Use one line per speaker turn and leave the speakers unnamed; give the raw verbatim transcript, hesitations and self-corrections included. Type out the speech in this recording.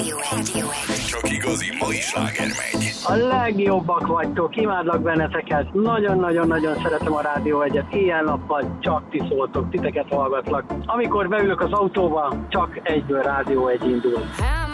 Csak igazi mai sláger megy.
A legjobbak vagytok, imádlak benneteket. Nagyon-nagyon-nagyon szeretem a Rádió egyet. Éjjel-nappal csak ti szóltok, titeket hallgatlak. Amikor beülök az autóba, csak egyből Rádió egy indul.